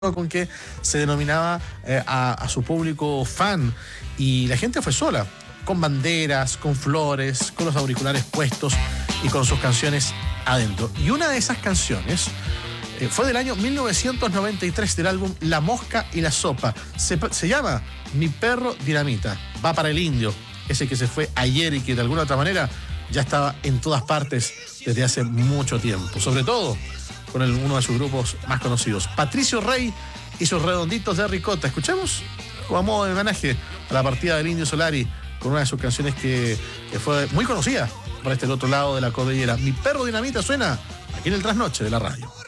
con que se denominaba a su público fan, y la gente fue sola, con banderas, con flores, con los auriculares puestos y con sus canciones adentro. Y una de esas canciones fue del año 1993, del álbum La Mosca y la Sopa. Se llama Mi Perro Dinamita. Va para el Indio, ese que se fue ayer y que de alguna otra manera ya estaba en todas partes desde hace mucho tiempo, sobre todo con uno de sus grupos más conocidos, Patricio Rey y sus Redonditos de Ricota. Escuchemos, como a modo de homenaje a la partida del Indio Solari, con una de sus canciones que fue muy conocida por este otro lado de la cordillera. Mi Perro Dinamita suena aquí en el Trasnoche de la radio.